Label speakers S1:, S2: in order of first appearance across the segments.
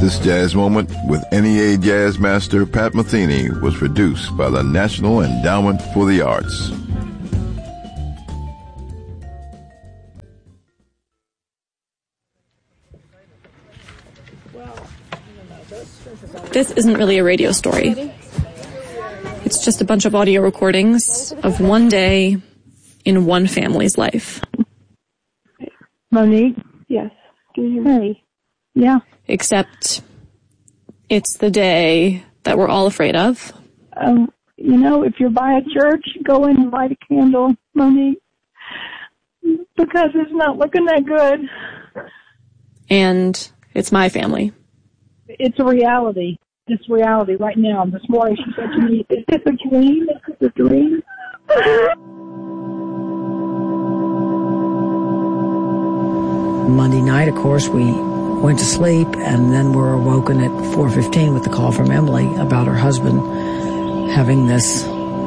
S1: This jazz moment with NEA Jazz Master Pat Metheny was produced by the National Endowment for the Arts.
S2: This isn't really a radio story. It's just a bunch of audio recordings of one day in one family's life.
S3: Monique? Yes. Can you hear me? Yeah.
S2: Except it's the day that we're all afraid of.
S3: If you're by a church, go in and light a candle, Monique, because it's not looking that good.
S2: And it's my family.
S3: It's a reality. It's reality right now. This morning she said to me, is this a dream? Is this a dream?
S4: Monday night, of course, we went to sleep and then were awoken at 4:15 with the call from Emily about her husband having this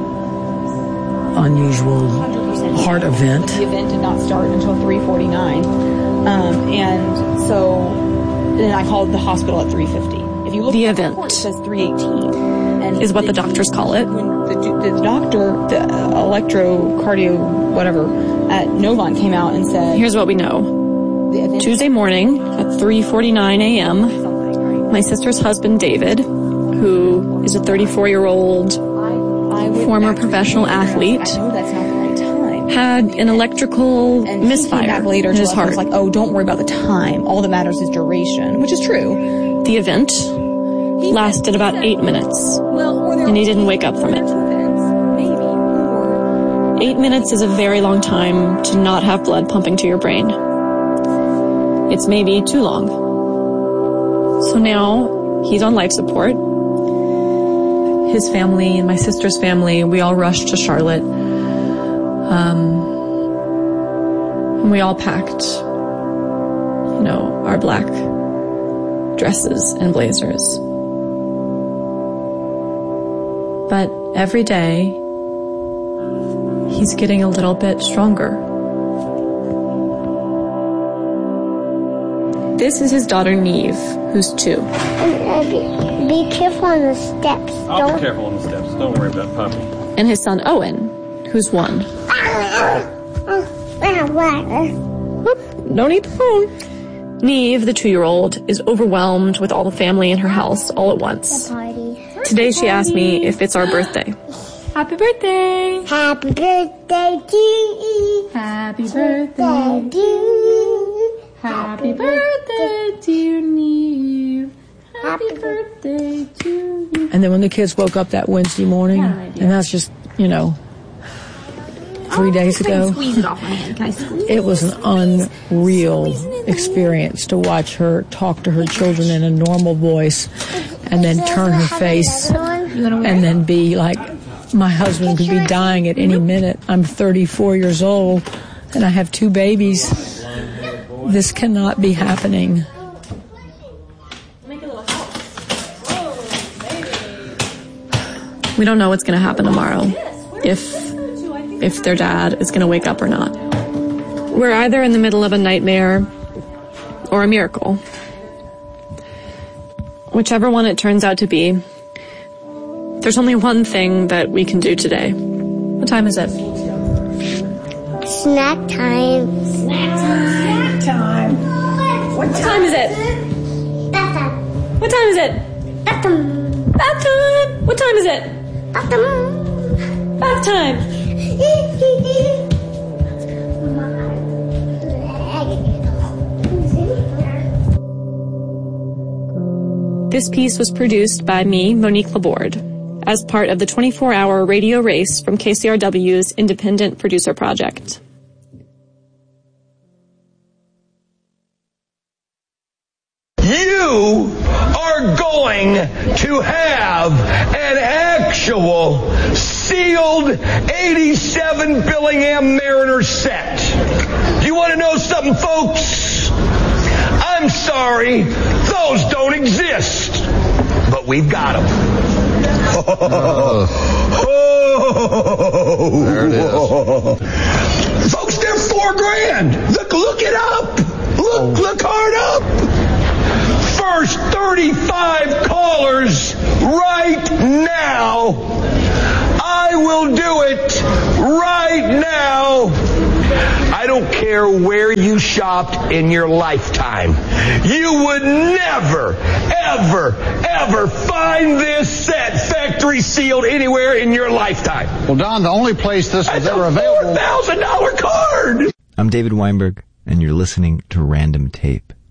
S4: unusual heart event.
S5: The event did not start until 3:49. And so then I called the hospital at 3:50. If you look
S2: the
S5: at
S2: event
S5: report, it says 3:18. And
S2: is what the doctors call it.
S5: When the doctor, the electrocardio whatever at Novant came out and said,
S2: here's what we know. Tuesday morning at 3:49 a.m., my sister's husband, David, who is a 34-year-old former professional athlete, had an electrical misfire
S5: later
S2: in his heart.
S5: It's like, oh, don't worry about the time. All that matters is duration, which is true.
S2: The event lasted about 8 minutes, and he didn't wake up from it. 8 minutes is a very long time to not have blood pumping to your brain. It's maybe too long. So now he's on life support. His family and my sister's family, we all rushed to Charlotte. And we all packed, our black dresses and blazers. But every day, he's getting a little bit stronger. This is his daughter, Neve, who's 2.
S6: Be careful on the steps.
S7: I'll be careful on the steps. Don't worry about Puppy.
S2: And his son, Owen, who's 1. Don't eat the phone. Neve, the 2-year-old, is overwhelmed with all the family in her house all at once. Today she asked me if it's our birthday. Happy birthday!
S6: Happy birthday to you!
S2: Happy birthday to you! Happy birthday, dear Neve. Happy birthday to you.
S4: And then when the kids woke up that Wednesday morning, and that's just, 3 days ago,
S6: Squeeze it off my hand. Can I squeeze?
S4: It was an unreal experience to watch her talk to her children in a normal voice and then turn her face and then be like, my husband could be dying at any minute. I'm 34 years old and I have 2 babies. This cannot be happening.
S2: We don't know what's going to happen tomorrow, if their dad is going to wake up or not. We're either in the middle of a nightmare or a miracle. Whichever one it turns out to be, there's only one thing that we can do today. What time is it?
S6: Snack time.
S3: Snack time.
S2: What time is it?
S6: Bath time.
S2: What time is it?
S6: Bath time.
S2: Bath time. What time is it?
S6: Bath time.
S2: Bath time. This piece was produced by me, Monique Laborde, as part of the 24-hour radio race from KCRW's Independent Producer Project.
S8: You are going to have an actual sealed 87 Billingham Mariner set. You want to know something, folks? I'm sorry, those don't exist. But we've got them.
S1: There it is.
S8: Folks, they're $4,000. Look it up. Look hard up. First 30 matter where you shopped in your lifetime, you would never, ever, ever find this set factory sealed anywhere in your lifetime.
S9: Well, Don, the only place this was ever available...
S8: $4,000 card!
S10: I'm David Weinberg, and you're listening to Random Tape.